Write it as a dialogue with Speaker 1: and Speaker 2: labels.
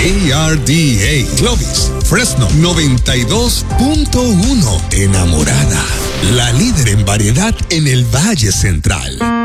Speaker 1: KRDA, Clovis, Fresno 92.1. Enamorada, la líder en variedad en el Valle Central.